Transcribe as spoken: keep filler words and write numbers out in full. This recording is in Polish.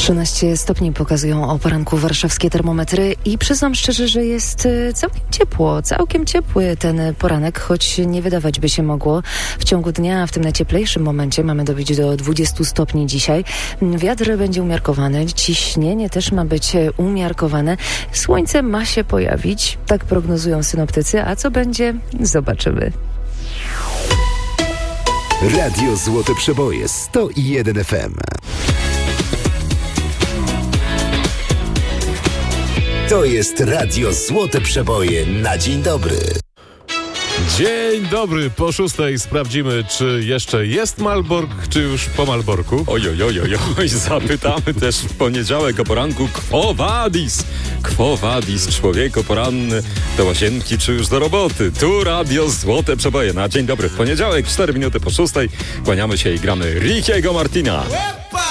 trzynaście stopni pokazują o poranku warszawskie termometry i przyznam szczerze, że jest całkiem ciepło, całkiem ciepły ten poranek, choć nie wydawać by się mogło. W ciągu dnia, w tym najcieplejszym momencie mamy dobić do dwudziestu stopni dzisiaj. Wiatr będzie umiarkowany, ciśnienie też ma być umiarkowane. Słońce ma się pojawić, tak prognozują synoptycy, a co będzie? Zobaczymy. Radio Złote Przeboje sto jeden F M. To jest Radio Złote Przeboje na dzień dobry. Dzień dobry, po szóstej sprawdzimy, czy jeszcze jest Malbork, czy już po Malborku. Oj, oj, oj, oj, oj, zapytamy też w poniedziałek o poranku Quo vadis? Quo vadis, człowieku poranny, do łazienki czy już do roboty? Tu Radio Złote Przeboje na dzień dobry w poniedziałek, cztery minuty po szóstej. Kłaniamy się i gramy Rickiego Martina.